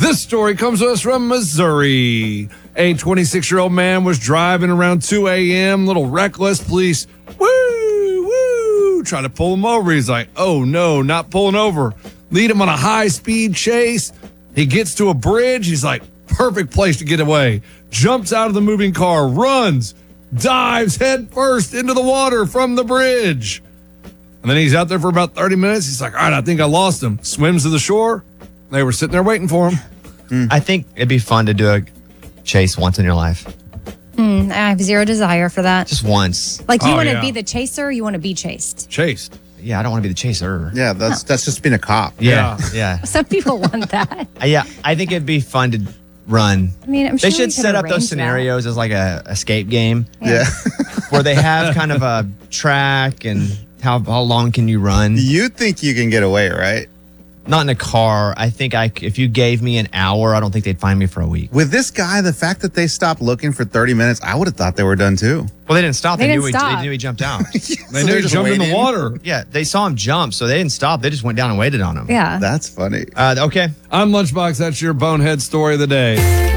This story comes to us from Missouri. A 26-year-old man was driving around 2 a.m., little reckless. Police, try to pull him over. He's like, oh, no, not pulling over. Lead him on a high-speed chase. He gets to a bridge. He's like, perfect place to get away. Jumps out of the moving car, runs, dives head first into the water from the bridge. And then he's out there for about 30 minutes. He's like, all right, I think I lost him. Swims to the shore. They were sitting there waiting for him. I think it'd be fun to do a chase once in your life. I have zero desire for that. Just once. Like, you want to be the chaser or you want to be chased? Chased. Yeah, I don't want to be the chaser. Yeah, that's just being a cop. Yeah. Some people want that. Yeah, I think it'd be fun to run. I mean, I'm sure they should we could set up arrange those scenarios as like a escape game. Yeah. Where they have kind of a track and how long can you run. You think you can get away, right? Not in a car. I think if you gave me an hour, I don't think they'd find me for a week. With this guy, the fact that they stopped looking for 30 minutes, I would have thought they were done too. Well, they didn't stop. They They didn't stop. knew he jumped out. They knew he jumped in the water. Yeah, they saw him jump, so they didn't stop. They just went down and waited on him. Yeah. That's funny. Okay. I'm Lunchbox. That's your bonehead story of the day.